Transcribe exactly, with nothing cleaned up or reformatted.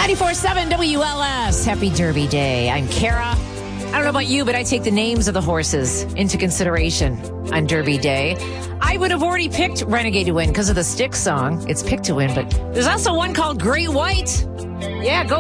ninety-four point seven W L S. Happy Derby Day. I'm Kara. I don't know about you, but I take the names of the horses into consideration on Derby Day. I would have already picked Renegade to win because of the Styx song. It's picked to win, but there's also one called Great White. Yeah, go